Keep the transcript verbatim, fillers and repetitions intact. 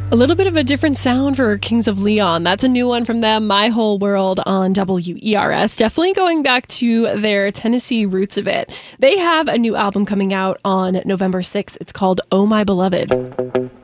A little bit of a different sound for Kings of Leon. That's a new one from them, My Whole World on W E R S. Definitely going back to their Tennessee roots a bit. They have a new album coming out on November sixth. It's called Oh My Beloved.